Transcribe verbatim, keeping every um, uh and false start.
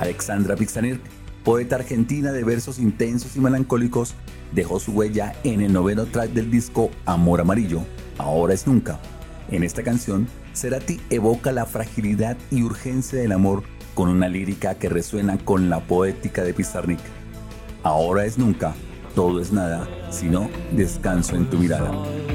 Alexandra Pixanir, poeta argentina de versos intensos y melancólicos, dejó su huella en el noveno track del disco Amor Amarillo, Ahora es Nunca. En esta canción, Cerati evoca la fragilidad y urgencia del amor con una lírica que resuena con la poética de Pizarnik. Ahora es nunca, todo es nada, sino descanso en tu mirada.